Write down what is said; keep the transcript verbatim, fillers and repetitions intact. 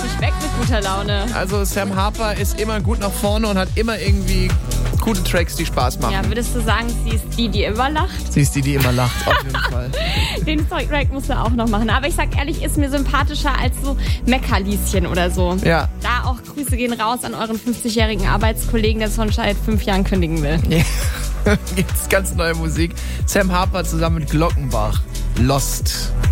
nicht weg mit guter Laune. Also Sam Harper ist immer gut nach vorne und hat immer irgendwie gute Tracks, die Spaß machen. Ja, würdest du sagen, sie ist die, die immer lacht? Sie ist die, die immer lacht, auf jeden Fall. Den Track musst du auch noch machen. Aber ich sag ehrlich, ist mir sympathischer als so Meckerlieschen oder so. Ja. Da auch Grüße gehen raus an euren fünfzigjährigen Arbeitskollegen, der schon seit fünf Jahren kündigen will. Ja. Gibt's ganz neue Musik. Sam Harper zusammen mit Glockenbach. Lost.